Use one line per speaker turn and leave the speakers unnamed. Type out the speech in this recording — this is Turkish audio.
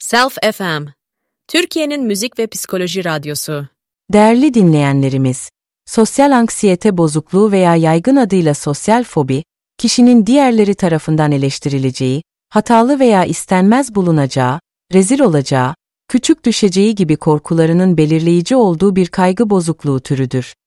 Self FM, Türkiye'nin müzik ve psikoloji radyosu.
Değerli dinleyenlerimiz, sosyal anksiyete bozukluğu veya yaygın adıyla sosyal fobi, kişinin diğerleri tarafından eleştirileceği, hatalı veya istenmez bulunacağı, rezil olacağı, küçük düşeceği gibi korkularının belirleyici olduğu bir kaygı bozukluğu türüdür.